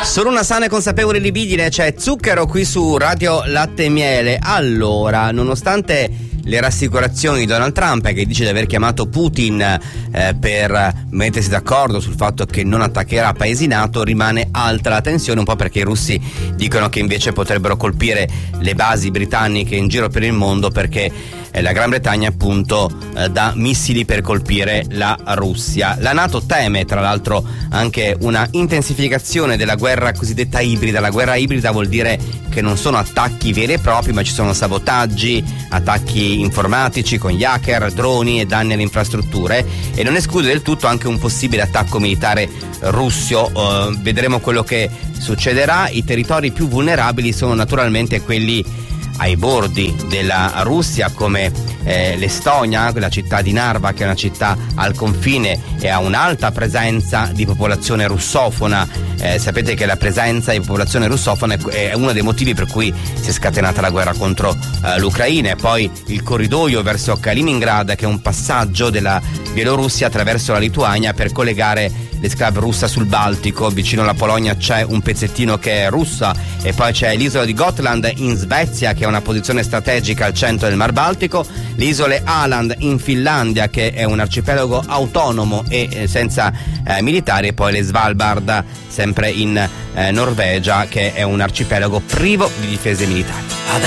Solo una sana e consapevole libidine, c'è Zucchero qui su Radio Latte e Miele. Allora, nonostante le rassicurazioni di Donald Trump, che dice di aver chiamato Putin per mettersi d'accordo sul fatto che non attaccherà paesi NATO, rimane alta la tensione, un po' perché i russi dicono che invece potrebbero colpire le basi britanniche in giro per il mondo, perché la Gran Bretagna appunto dà missili per colpire la Russia. La NATO teme tra l'altro anche una intensificazione della guerra cosiddetta ibrida. La guerra ibrida vuol dire che non sono attacchi veri e propri, ma ci sono sabotaggi, attacchi informatici con gli hacker, droni e danni alle infrastrutture, e non esclude del tutto anche un possibile attacco militare russo. Vedremo quello che succederà. I territori più vulnerabili sono naturalmente quelli ai bordi della Russia, come l'Estonia, la città di Narva, che è una città al confine e ha un'alta presenza di popolazione russofona. Sapete che la presenza di popolazione russofona è uno dei motivi per cui si è scatenata la guerra contro l'Ucraina. E poi il corridoio verso Kaliningrad, che è un passaggio della Bielorussia attraverso la Lituania per collegare l'esclave russa sul Baltico. Vicino alla Polonia c'è un pezzettino che è russa, e poi c'è l'isola di Gotland in Svezia, che è una posizione strategica al centro del Mar Baltico, le isole Åland in Finlandia, che è un arcipelago autonomo e senza militari, e poi le Svalbard sempre in Norvegia, che è un arcipelago privo di difese militari.